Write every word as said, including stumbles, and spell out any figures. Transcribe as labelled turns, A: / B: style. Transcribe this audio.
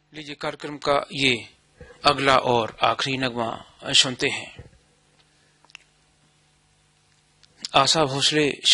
A: लीजिए कार्यक्रम का ये अगला और आखिरी नगमा सुनते हैं। आशा भोसले